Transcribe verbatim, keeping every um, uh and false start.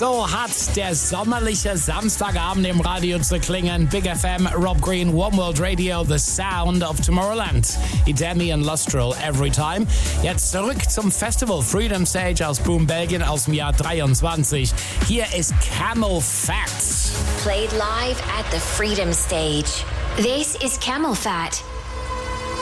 So hat der sommerliche Samstagabend im Radio zu klingen. Big F M, Rob Green, One World Radio, the sound of Tomorrowland. Idemi und Lustral every time. Jetzt zurück zum Festival Freedom Stage aus Boom, Belgien aus dem Jahr dreiundzwanzig. Hier ist Camel Fat. Played live at the Freedom Stage. This is Camel Fat.